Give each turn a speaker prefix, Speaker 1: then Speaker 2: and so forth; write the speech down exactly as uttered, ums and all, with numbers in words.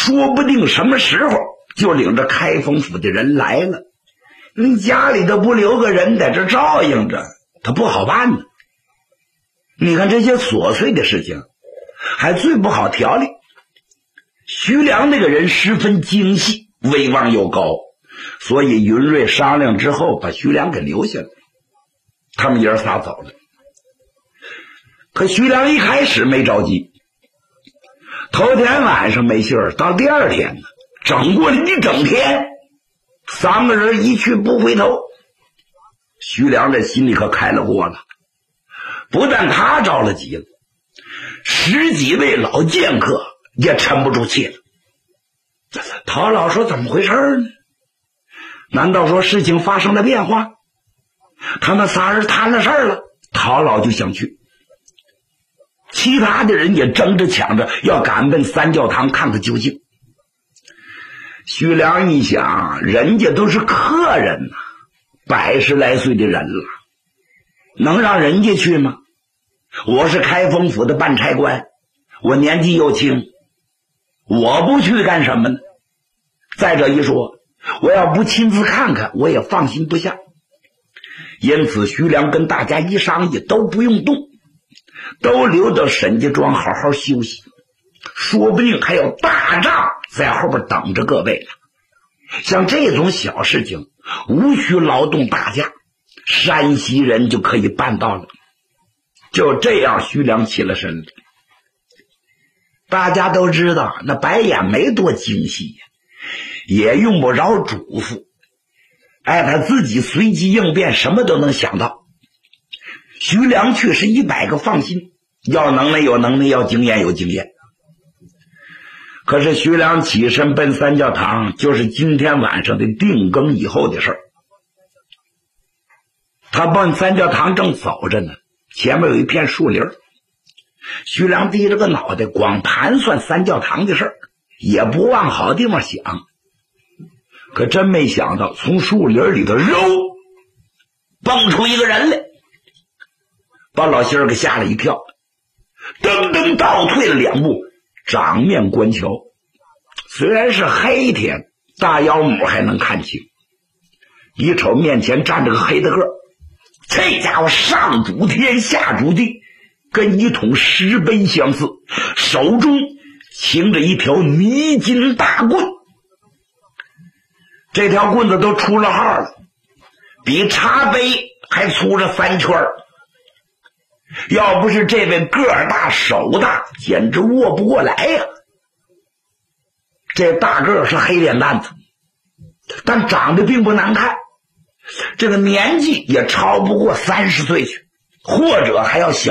Speaker 1: 说不定什么时候就领着开封府的人来了。你家里头不留个人在这照应着，他不好办呢。你看这些琐碎的事情还最不好调理。徐良那个人十分精细，威望又高，所以云瑞商量之后把徐良给留下了，他们爷儿仨走了。可徐良一开始没着急，头天晚上没信儿，到第二天呢，整过了一整天，三个人一去不回头。徐良这心里可开了锅了，不但他着了急了，十几位老剑客也沉不住气了。陶老说怎么回事呢？难道说事情发生了变化？他们仨人摊了事儿了，陶老就想去，其他的人也争着抢着要赶奔三教堂看个究竟。徐良一想，人家都是客人呐、啊，百十来岁的人了，能让人家去吗？我是开封府的办差官，我年纪又轻，我不去干什么呢？再者一说，我要不亲自看看，我也放心不下。因此徐良跟大家一商议，都不用动，都留到沈家庄好好休息，说不定还有大仗在后边等着各位呢。像这种小事情无需劳动大家，山西人就可以办到了。就这样，徐良起了身了。大家都知道那白眼没多精细呀，也用不着嘱咐，哎，他自己随机应变，什么都能想到。徐良却是一百个放心，要能耐有能耐，要经验有经验。可是徐良起身奔三教堂，就是今天晚上的定更以后的事儿。他奔三教堂正走着呢，前面有一片树林，徐良低着个脑袋，光盘算三教堂的事儿，也不往好地方想。可真没想到，从树林里头肉蹦出一个人来，把老仙儿给吓了一跳，噔噔倒退了两步，掌面观瞧。虽然是黑天，大腰母还能看清，一瞅面前站着个黑的个，这家伙上主天下主地，跟一桶石碑相似，手中擎着一条泥金大棍，这条棍子都出了号了，比茶杯还粗着三圈，要不是这位个儿大手大，简直握不过来呀、啊。这大个儿是黑脸蛋子，但长得并不难看，这个年纪也超不过三十岁去，或者还要小